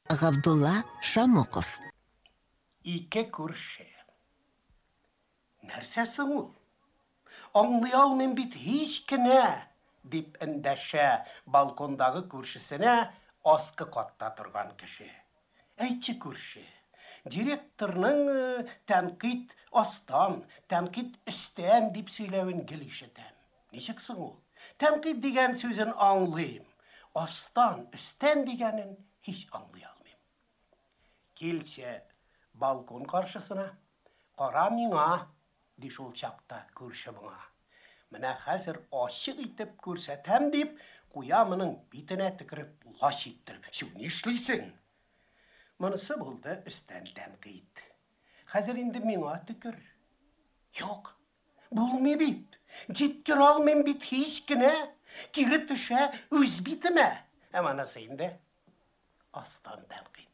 Ғабдулла Шамуқов. Ике күрше. Нәрсәсің ул? Аңлый алмыйм бит һич кенә, дип эндәшә балкондағы күршесенә аскы катта торган кеше. Әйтче күрше, директорның тәнкыйть астан, тәнкыйть өстән дип сөйләвен гел ишетәм. Ничексең ул? Тәнкыйть дигән сүзен аңлыйм. Астан, өстән дигәнен һич аңлый алмыйм. Килче балкон каршысына, кара миңа, ди шул чакта күрше буңа. Менә хәзер ачык итеп күрсәтәм дип, куямының битенә тикереп лаш иттереп. Шу нишлисең? Монысы булды өстән тәнкыйть. Хәзер инде миңа тикер. Юк, булмый бит. Җиткер алмыйм бит һич кенә. Кире төшә үз битемә. Монысы инде астан тәнкыйть.